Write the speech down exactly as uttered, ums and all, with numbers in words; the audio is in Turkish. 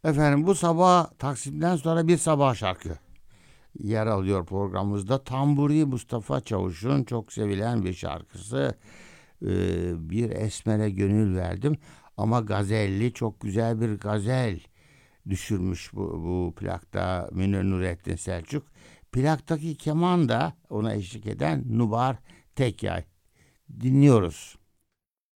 Efendim bu sabah Taksim'den sonra bir sabah şarkı yer alıyor programımızda. Tamburi Mustafa Çavuş'un çok sevilen bir şarkısı. Ee, bir esmere gönül verdim ama gazelli çok güzel bir gazel düşürmüş bu, bu plakta Münir Nurettin Selçuk. Plaktaki keman da ona eşlik eden Nubar Tekyay. Dinliyoruz.